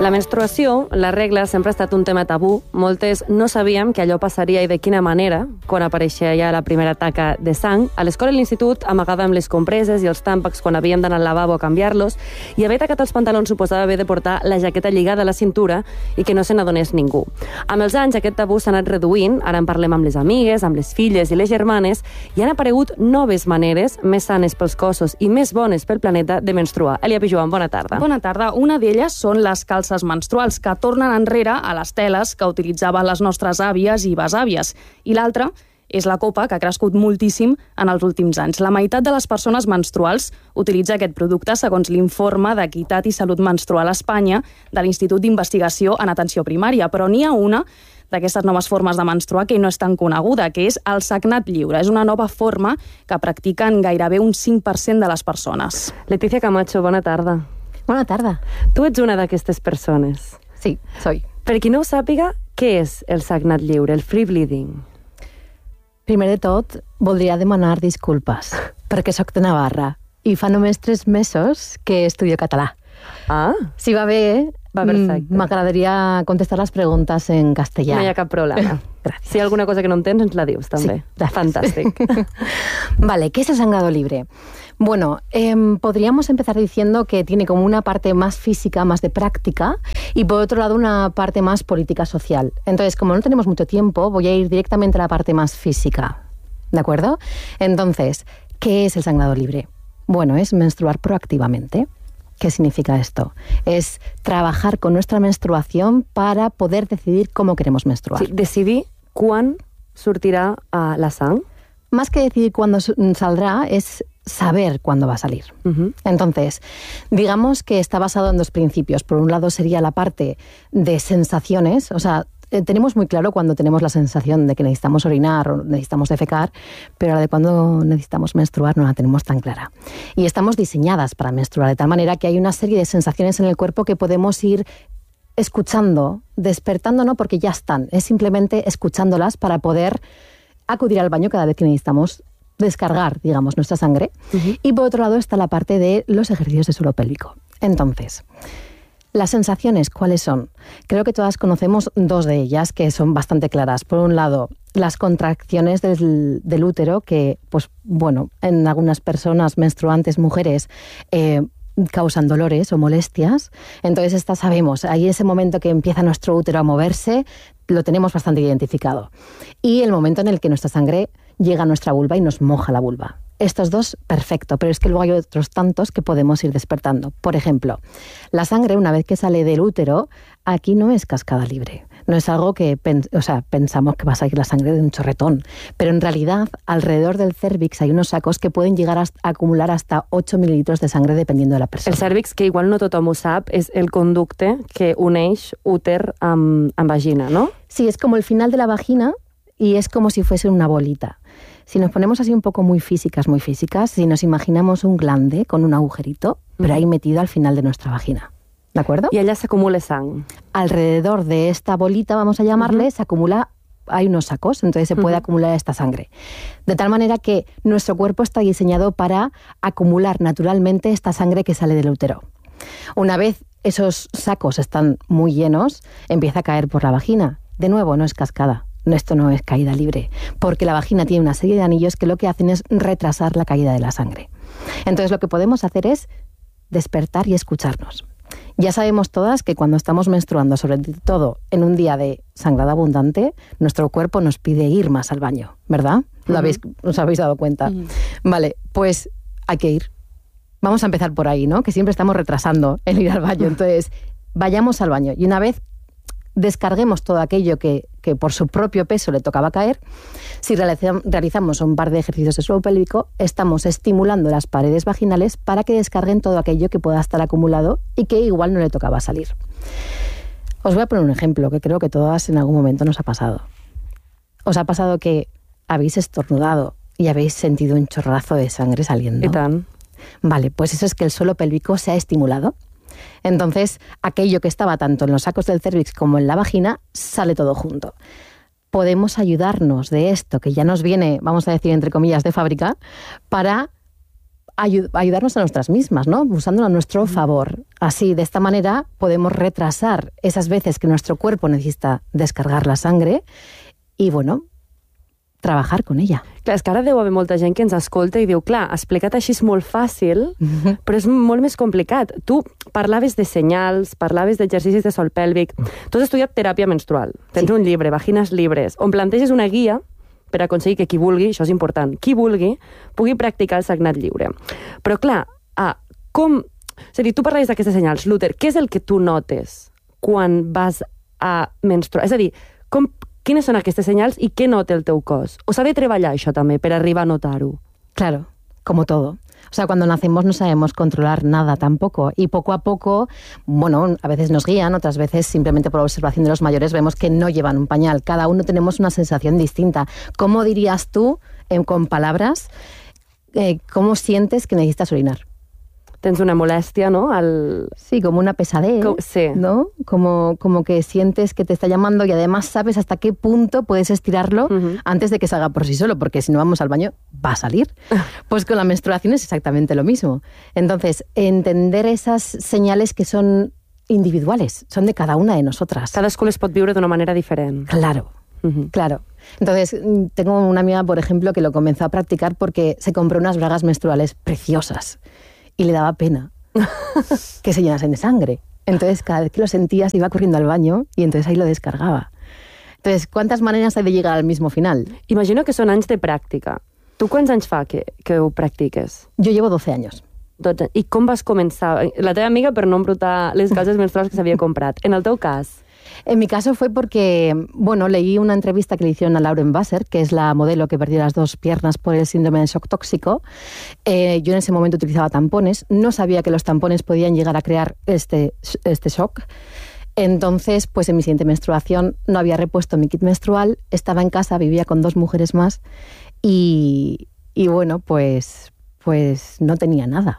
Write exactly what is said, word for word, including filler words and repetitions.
La menstruació, la regla, sempre ha estat un tema tabú. Moltes no sabíem que allò passaria i de quina manera quan apareixia ja la primera taca de sang. A l'escola i a l'institut amagàvem les compreses i els tàmpacs quan havíem d'anar al lavabo a canviar-los, i haver tacat els pantalons suposava haver de portar la jaqueta lligada a la cintura i que no se n'adonés ningú. Amb els anys aquest tabú s'ha anat reduint, ara en parlem amb les amigues, amb les filles i les germanes, i han aparegut noves maneres, més sanes pels cossos i més bones pel planeta, de menstruar. Elia Pijuan, bona tarda. Bona tarda. Una d'elles són les calces menstruals, que tornen enrere a les teles que utilitzaven les nostres àvies i besàvies. I l'altra és la copa, que ha crescut moltíssim en els últims anys. La meitat de les persones menstruals utilitza aquest producte, segons l'informe d'Equitat i Salut Menstrual a Espanya de l'Institut d'Investigació en Atenció Primària. Però n'hi ha una d'aquestes noves formes de menstruar que no és tan coneguda, que és el sagnat lliure. És una nova forma que practiquen gairebé un cinc per cent de les persones. Leticia Camacho, bona tarda. Bona tarda. Tu ets una d'aquestes persones. Sí, soy. Per qui no ho sàpiga, què és el sagnat lliure, el free bleeding? Primer de tot, voldria demanar disculpes, perquè sóc de Navarra i fa només tres mesos que estudio català. Ah, Si va bé, va perfecte. m'agradaria contestar les preguntes en castellà. No hi ha cap problema. Gracias. Si hi ha alguna cosa que no entens, ens la dius, també. Sí, gracias. Fantàstic. Vale, ¿qué es el sangrado libre? Bueno, eh, podríamos empezar diciendo que tiene como una parte más física, más de práctica, y por otro lado una parte más política social. Entonces, como no tenemos mucho tiempo, voy a ir directamente a la parte más física, ¿de acuerdo? Entonces, ¿qué es el sangrado libre? Bueno, es menstruar proactivamente. ¿Qué significa esto? Es trabajar con nuestra menstruación para poder decidir cómo queremos menstruar. Sí, decidir quan sortirà uh, la sang. Más que decidir cuándo saldrá, es saber cuándo va a salir. Uh-huh. Entonces, digamos que está basado en dos principios. Por un lado sería la parte de sensaciones, o sea, eh, tenemos muy claro cuando tenemos la sensación de que necesitamos orinar o necesitamos defecar, pero la de cuando necesitamos menstruar no la tenemos tan clara. Y estamos diseñadas para menstruar, de tal manera que hay una serie de sensaciones en el cuerpo que podemos ir escuchando, despertando, no porque ya están, es simplemente escuchándolas para poder acudir al baño cada vez que necesitamos descargar, digamos, nuestra sangre. Uh-huh. Y por otro lado está la parte de los ejercicios de suelo pélvico. Entonces, las sensaciones, ¿cuáles son? Creo que todas conocemos dos de ellas que son bastante claras. Por un lado, las contracciones del, del útero, que, pues, bueno, en algunas personas menstruantes, mujeres, eh, causan dolores o molestias. Entonces, esta sabemos, ahí ese momento que empieza nuestro útero a moverse, lo tenemos bastante identificado. Y el momento en el que nuestra sangre llega a nuestra vulva y nos moja la vulva. Estos dos, perfecto, pero es que luego hay otros tantos que podemos ir despertando. Por ejemplo, la sangre, una vez que sale del útero, aquí no es cascada libre. No es algo que o sea, pensamos que va a salir la sangre de un chorretón. Pero en realidad, alrededor del cérvix hay unos sacos que pueden llegar a acumular hasta ocho mililitros de sangre dependiendo de la persona. El cèrvix, que igual no tothom ho sap, és el conducte que uneix úter amb, amb vagina, ¿no? Sí, es como el final de la vagina y es como si fuese una bolita. Si nos ponemos así un poco muy físicas, muy físicas, si nos imaginamos un glande con un agujerito, pero ahí metido al final de nuestra vagina. ¿De acuerdo? I allà s'acumula sang. Alrededor de esta bolita, vamos a llamarle, uh-huh. se acumula, hay unos sacos, entonces se puede uh-huh. acumular esta sangre. De tal manera que nuestro cuerpo está diseñado para acumular naturalmente esta sangre que sale del útero. Una vez esos sacos están muy llenos, empieza a caer por la vagina. De nuevo, no es cascada. Esto no es caída libre, porque la vagina tiene una serie de anillos que lo que hacen es retrasar la caída de la sangre. Entonces lo que podemos hacer es despertar y escucharnos. Ya sabemos todas que cuando estamos menstruando, sobre todo en un día de sangrado abundante, nuestro cuerpo nos pide ir más al baño, ¿verdad? ¿Lo habéis, os habéis dado cuenta? Uh-huh. Vale, pues hay que ir. Vamos a empezar por ahí, ¿no? Que siempre estamos retrasando el ir al baño. Entonces, vayamos al baño. Y una vez descarguemos todo aquello que, que por su propio peso le tocaba caer, si realizamos un par de ejercicios de suelo pélvico, estamos estimulando las paredes vaginales para que descarguen todo aquello que pueda estar acumulado y que igual no le tocaba salir. Os voy a poner un ejemplo que creo que todas en algún momento nos ha pasado. ¿Os ha pasado que habéis estornudado y habéis sentido un chorrazo de sangre saliendo? ¿Y tan? Vale, pues eso es que el suelo pélvico se ha estimulado. Entonces, aquello que estaba tanto en los sacos del cérvix como en la vagina, sale todo junto. Podemos ayudarnos de esto, que ya nos viene, vamos a decir, entre comillas, de fábrica, para ayudarnos a nosotras mismas, ¿no? Usándolo a nuestro favor. Así, de esta manera, podemos retrasar esas veces que nuestro cuerpo necesita descargar la sangre y, bueno, treballar con ella. Clar, és que ara deu haver molta gent que ens escolta i diu, clar, explicat així és molt fàcil, mm-hmm. però és molt més complicat. Tu parlaves de senyals, parlaves d'exercicis de sòl pèlvic. Tu has estudiat teràpia menstrual. Tens sí. un llibre, Vagines Libres, on planteges una guia per aconseguir que qui vulgui, això és important, qui vulgui, pugui practicar el sagnat lliure. Però, clar, ah, com... És a dir, tu parlaves d'aquestes senyals. Luther, què és el que tu notes quan vas a menstruar? És a dir, com, quines són aquestes senyals i què nota el teu cos? O s'ha de treballar això també per arribar a notar-ho? Claro, como todo. O sea, cuando nacemos no sabemos controlar nada tampoco y poco a poco, bueno, a veces nos guían, otras veces simplemente por observación de los mayores vemos que no llevan un pañal. Cada uno tenemos una sensación distinta. ¿Cómo dirías tú, eh, con palabras, eh, cómo sientes que necesitas orinar? Tens una molestia, ¿no? Al... Sí, como una pesadez, Com... sí. ¿no? Como, como que sientes que te está llamando y además sabes hasta qué punto puedes estirarlo uh-huh. antes de que salga por sí solo, porque si no vamos al baño, va a salir. Pues con la menstruación es exactamente lo mismo. Entonces, entender esas señales que son individuales, son de cada una de nosotras. Cadascú les pot viure d'una manera diferent. Claro, uh-huh. claro. Entonces, tengo una amiga, por ejemplo, que lo comenzó a practicar porque se compró unas bragas menstruales preciosas. Y le daba pena que se llenasen de sangre. Entonces, cada vez que lo sentía, se iba corriendo al baño y entonces ahí lo descargaba. Entonces, ¿cuántas maneras hay de llegar al mismo final? Imagino que són anys de pràctica. Tu quants anys fa que, que ho practiques? Yo llevo doce años. dotze. I com vas començar? La teva amiga, per no embrutar les calces menstruals que s'havia comprat. En el teu cas? En mi caso fue porque, bueno, leí una entrevista que le hicieron a Lauren Basser, que es la modelo que perdió las dos piernas por el síndrome de shock tóxico. Eh, yo en ese momento utilizaba tampones. No sabía que los tampones podían llegar a crear este, este shock. Entonces, pues en mi siguiente menstruación no había repuesto mi kit menstrual, estaba en casa, vivía con dos mujeres más y, y bueno, pues, pues no tenía nada.